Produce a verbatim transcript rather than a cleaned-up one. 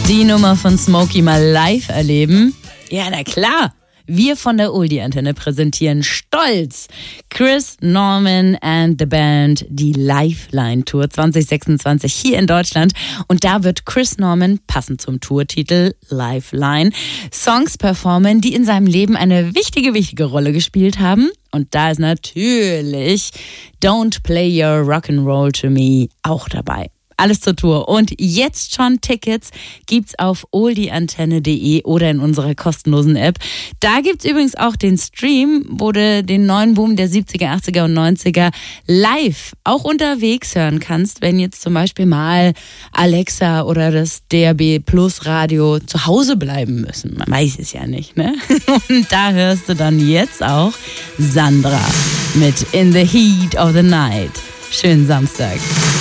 Die Nummer von Smokey mal live erleben? Ja, na klar. Wir von der Oldie-Antenne präsentieren stolz Chris Norman and the Band, die Lifeline-Tour zwanzig sechsundzwanzig hier in Deutschland. Und da wird Chris Norman, passend zum Tourtitel Lifeline, Songs performen, die in seinem Leben eine wichtige, wichtige Rolle gespielt haben. Und da ist natürlich Don't Play Your Rock'n'Roll to Me auch dabei. Alles zur Tour. Und jetzt schon Tickets gibt's auf oldieantenne punkt de oder in unserer kostenlosen App. Da gibt's übrigens auch den Stream, wo du den neuen Boom der siebziger, achtziger und neunziger live auch unterwegs hören kannst, wenn jetzt zum Beispiel mal Alexa oder das D A B Plus Radio zu Hause bleiben müssen. Man weiß es ja nicht, ne? Und da hörst du dann jetzt auch Sandra mit In the Heat of the Night. Schönen Samstag.